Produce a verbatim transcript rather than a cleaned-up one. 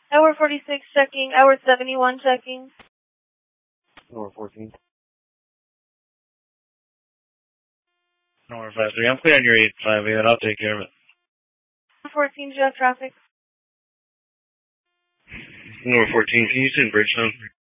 Hour forty-six checking. Hour seventy-one checking. Hour fourteen. Hour five three. I'm clearing your eight five eight. I'll take care of it. fourteen, do you have traffic? Hour fourteen. Can you send Bridgestone?